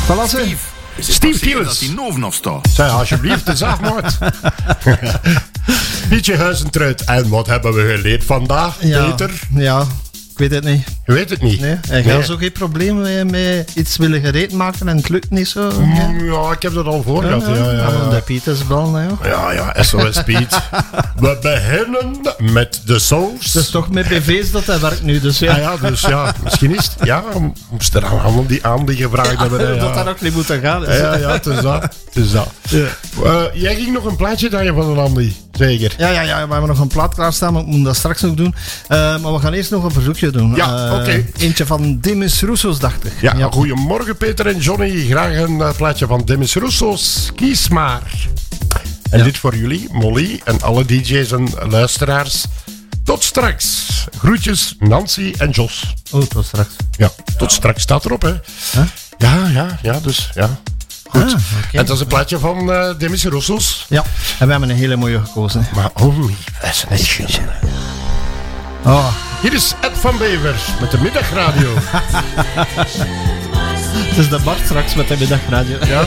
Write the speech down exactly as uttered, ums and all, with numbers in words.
Voilà ze. Steve Tielens. Dat hij nog staat. Zeg, alsjeblieft, de zaagmaat. Pietje Huizentruid. En wat hebben we geleerd vandaag, Ja, Peter? ja, ik weet het niet. Je weet het niet. Nee, hij Nee. gaat zo geen probleem mee met iets willen gereed maken en het lukt niet zo. Mm, Ja, ik heb dat al voor gehad. Ja, ja, Ja, ja. de Pieters bellen, hè. Ja, ja, S O S Piet. We beginnen met de saus. Het is toch met B V's dat hij werkt nu, dus ja. Ja, ja, dus ja, misschien is het. Ja, moest er aan die aan die gevraagd hebben. hè, dat Ja. dat ook niet moet gaan. Dus. Ja, ja, het is dat. Het is dat. Ja. Uh, jij ging nog een plaatje draaien van een Andy, zeker? Ja, ja, ja, we hebben nog een plaat klaarstaan, maar ik moet dat straks nog doen. Uh, maar we gaan eerst nog een verzoekje doen. Ja, Uh, oké. Eentje van Demis Roussos, dacht ik. Ja, goedemorgen Peter en Johnny. Graag een uh, plaatje van Demis Roussos. Kies maar. En Ja. dit voor jullie, Molly en alle D J's en luisteraars. Tot straks. Groetjes, Nancy en Jos. Oh, tot straks. Ja, tot straks staat erop, hè. Huh? Ja, ja, ja, dus ja. Goed. Ah, oké. En dat is een plaatje van uh, Demis Roussos. Ja, en we hebben een hele mooie gekozen. Maar only fascination. Oh. Hier is Ed van Bevers met de middagradio. Het is de Bart straks met de middagradio. Ja.